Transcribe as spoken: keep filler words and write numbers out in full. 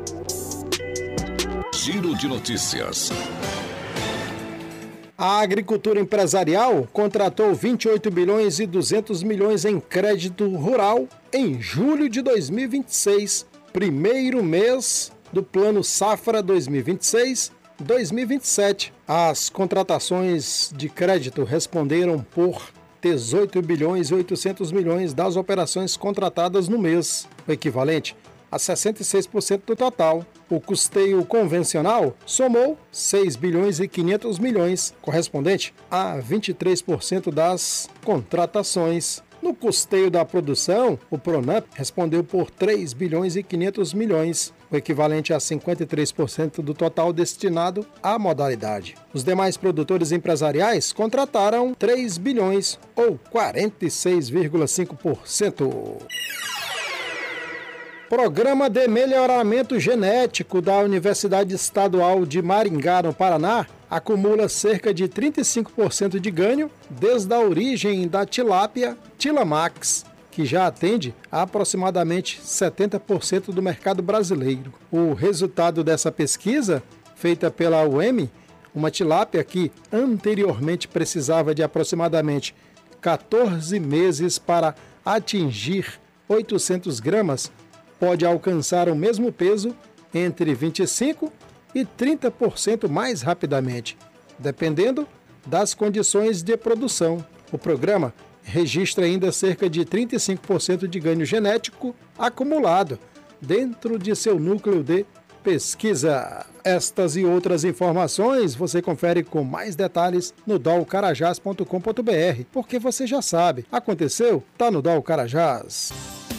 Giro de notícias. A agricultura empresarial contratou vinte e oito bilhões e duzentos milhões em crédito rural em julho de dois mil e vinte e seis, primeiro mês do Plano Safra dois mil e vinte e seis a dois mil e vinte e sete. As contratações de crédito responderam por dezoito bilhões e oitocentos milhões das operações contratadas no mês, o equivalente a sessenta e seis por cento do total. O custeio convencional somou seis bilhões e quinhentos milhões, correspondente a vinte e três por cento das contratações. No custeio da produção, o Pronamp respondeu por três bilhões e quinhentos milhões, o equivalente a cinquenta e três por cento do total destinado à modalidade. Os demais produtores empresariais contrataram três bilhões, ou quarenta e seis vírgula cinco por cento. Programa de Melhoramento Genético da Universidade Estadual de Maringá, no Paraná, acumula cerca de trinta e cinco por cento de ganho desde a origem da tilápia Tilamax, que já atende a aproximadamente setenta por cento do mercado brasileiro. O resultado dessa pesquisa, feita pela U E M, uma tilápia que anteriormente precisava de aproximadamente quatorze meses para atingir oitocentos gramas, pode alcançar o mesmo peso entre vinte e cinco por cento e trinta por cento mais rapidamente, dependendo das condições de produção. O programa registra ainda cerca de trinta e cinco por cento de ganho genético acumulado dentro de seu núcleo de pesquisa. Estas e outras informações você confere com mais detalhes no dol carajás ponto com ponto br, porque você já sabe, aconteceu, tá no Dol Carajás.